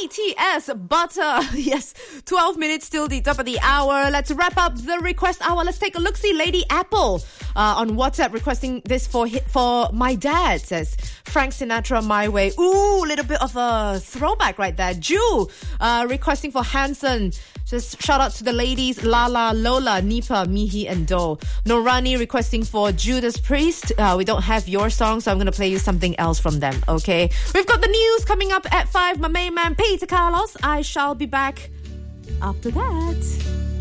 BTS Butter. Yes, 12 minutes till the top of the hour. Let's wrap up the request hour. Let's take a look-see. Lady Apple on WhatsApp requesting this for my dad, says Frank Sinatra, My Way. Ooh, a little bit of a throwback right there. Ju requesting for Hanson. Just shout out to the ladies, Lala, Lola, Nipa, Mihi and Do. Norani requesting for Judas Priest. We don't have your song, so I'm going to play you something else from them, okay? We've got the news coming up at 5. My main man, Peter Carlos. I shall be back after that.